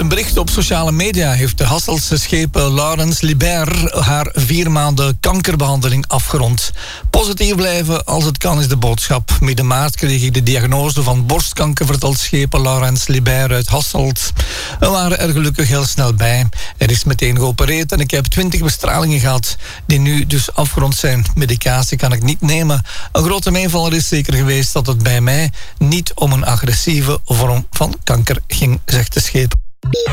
een bericht op sociale media heeft de Hasselse schepen Laurens Libert haar 4 maanden kankerbehandeling afgerond. Positief blijven als het kan is de boodschap. Midden maart kreeg ik de diagnose van borstkanker, vertelt schepen Laurens Libert uit Hasselt. We waren er gelukkig heel snel bij. Er is meteen geopereerd en ik heb 20 bestralingen gehad die nu dus afgerond zijn. Medicatie kan ik niet nemen. Een grote meevaller is zeker geweest dat het bij mij niet om een agressieve vorm van kanker ging, zegt de scheep.